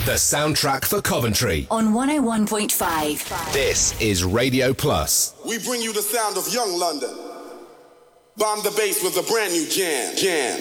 The soundtrack for Coventry. On 101.5. This is Radio Plus. We bring you the sound of young London. Bomb the bass with a brand new jam.